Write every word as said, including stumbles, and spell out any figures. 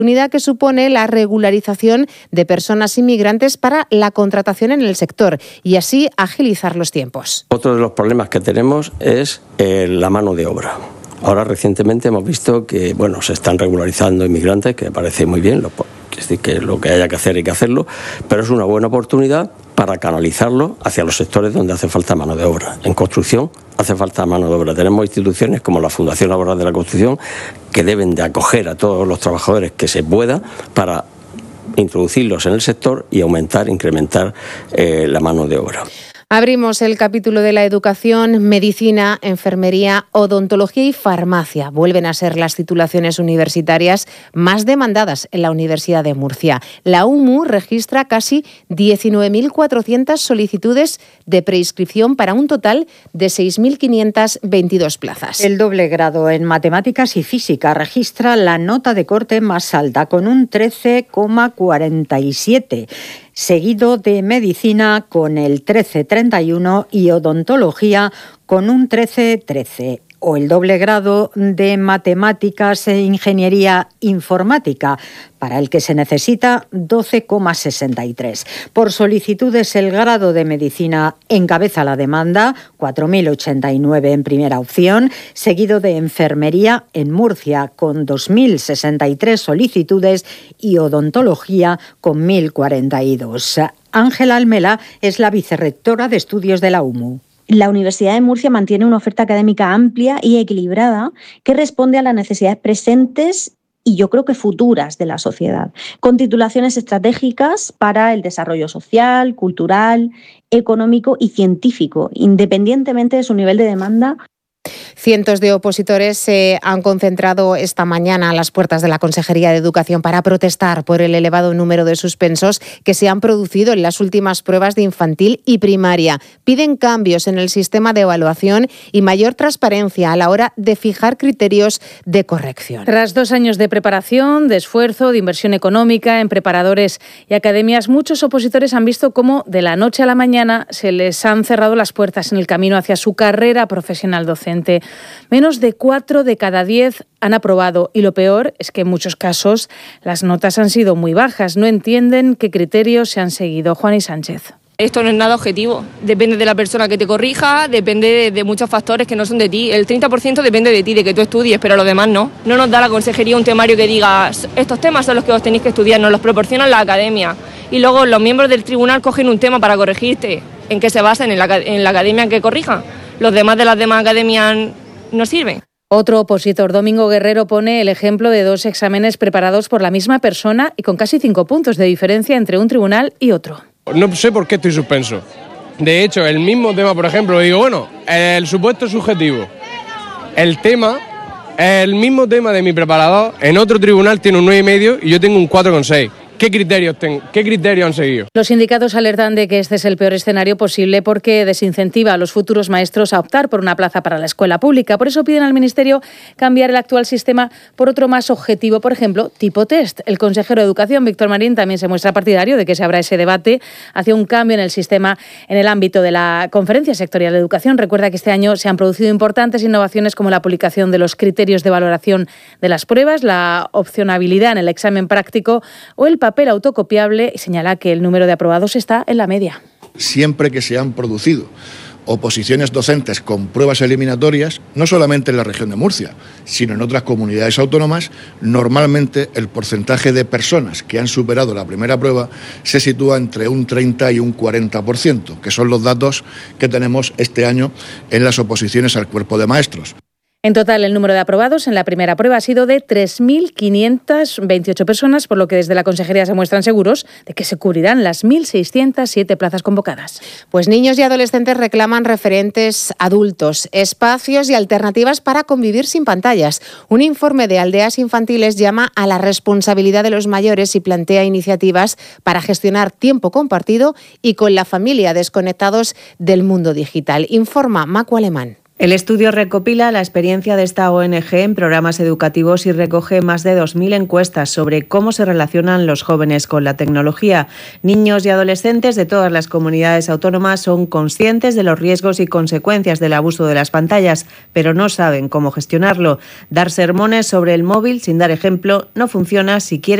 Unidad que supone la regularización de personas inmigrantes para la contratación en el sector y así agilizar los tiempos. Otro de los problemas que tenemos es eh, la mano de obra. Ahora recientemente hemos visto que bueno, se están regularizando inmigrantes, que me parece muy bien, lo, es decir, que lo que haya que hacer hay que hacerlo, pero es una buena oportunidad para canalizarlo hacia los sectores donde hace falta mano de obra. En construcción hace falta mano de obra. Tenemos instituciones como la Fundación Laboral de la Construcción que deben de acoger a todos los trabajadores que se pueda para introducirlos en el sector y aumentar, incrementar eh, la mano de obra. Abrimos el capítulo de la educación, medicina, enfermería, odontología y farmacia. Vuelven a ser las titulaciones universitarias más demandadas en la Universidad de Murcia. La U M U registra casi diecinueve mil cuatrocientas solicitudes de preinscripción para un total de seis mil quinientas veintidós plazas. El doble grado en matemáticas y física registra la nota de corte más alta, con un trece coma cuarenta y siete. Seguido de medicina con el trece coma treinta y uno y odontología con un trece coma trece. O el doble grado de matemáticas e ingeniería informática, para el que se necesita doce coma sesenta y tres. Por solicitudes, el grado de medicina encabeza la demanda, cuatro mil ochenta y nueve en primera opción, seguido de enfermería en Murcia con dos mil sesenta y tres solicitudes y odontología con mil cuarenta y dos. Ángela Almela es la vicerrectora de estudios de la U M U. La Universidad de Murcia mantiene una oferta académica amplia y equilibrada que responde a las necesidades presentes y yo creo que futuras de la sociedad, con titulaciones estratégicas para el desarrollo social, cultural, económico y científico, independientemente de su nivel de demanda. Cientos de opositores se han concentrado esta mañana a las puertas de la Consejería de Educación para protestar por el elevado número de suspensos que se han producido en las últimas pruebas de infantil y primaria. Piden cambios en el sistema de evaluación y mayor transparencia a la hora de fijar criterios de corrección. Tras dos años de preparación, de esfuerzo, de inversión económica en preparadores y academias, muchos opositores han visto cómo de la noche a la mañana se les han cerrado las puertas en el camino hacia su carrera profesional docente. Menos de cuatro de cada diez han aprobado y lo peor es que en muchos casos las notas han sido muy bajas. No entienden qué criterios se han seguido. Juani Sánchez. Esto no es nada objetivo, depende de la persona que te corrija, depende de, de muchos factores que no son de ti. El treinta por ciento depende de ti, de que tú estudies, pero lo demás no. No nos da la consejería un temario que diga estos temas son los que os tenéis que estudiar, nos los proporciona la academia. Y luego los miembros del tribunal cogen un tema para corregirte, en que se basan en la, en la academia en que corrijan. Los demás de las demás academias no sirven. Otro opositor, Domingo Guerrero, pone el ejemplo de dos exámenes preparados por la misma persona y con casi cinco puntos de diferencia entre un tribunal y otro. No sé por qué estoy suspenso. De hecho, el mismo tema, por ejemplo, digo, bueno, el supuesto subjetivo, el tema, el mismo tema de mi preparador, en otro tribunal tiene un nueve y medio y yo tengo un cuatro coma seis. ¿Qué criterios, ten, ¿Qué criterios han seguido? Los sindicatos alertan de que este es el peor escenario posible porque desincentiva a los futuros maestros a optar por una plaza para la escuela pública. Por eso piden al Ministerio cambiar el actual sistema por otro más objetivo, por ejemplo, tipo test. El consejero de Educación, Víctor Marín, también se muestra partidario de que se abra ese debate hacia un cambio en el sistema en el ámbito de la Conferencia Sectorial de Educación. Recuerda que este año se han producido importantes innovaciones como la aplicación de los criterios de valoración de las pruebas, la opcionabilidad en el examen práctico o el papel papel autocopiable y señala que el número de aprobados está en la media. Siempre que se han producido oposiciones docentes con pruebas eliminatorias, no solamente en la región de Murcia, sino en otras comunidades autónomas, normalmente el porcentaje de personas que han superado la primera prueba se sitúa entre un treinta y un cuarenta por ciento, que son los datos que tenemos este año en las oposiciones al cuerpo de maestros. En total, el número de aprobados en la primera prueba ha sido de tres mil quinientas veintiocho personas, por lo que desde la Consejería se muestran seguros de que se cubrirán las mil seiscientas siete plazas convocadas. Pues niños y adolescentes reclaman referentes adultos, espacios y alternativas para convivir sin pantallas. Un informe de Aldeas Infantiles llama a la responsabilidad de los mayores y plantea iniciativas para gestionar tiempo compartido y con la familia desconectados del mundo digital. Informa Macu Alemán. El estudio recopila la experiencia de esta O N G en programas educativos y recoge más de dos mil encuestas sobre cómo se relacionan los jóvenes con la tecnología. Niños y adolescentes de todas las comunidades autónomas son conscientes de los riesgos y consecuencias del abuso de las pantallas, pero no saben cómo gestionarlo. Dar sermones sobre el móvil sin dar ejemplo no funciona si quieres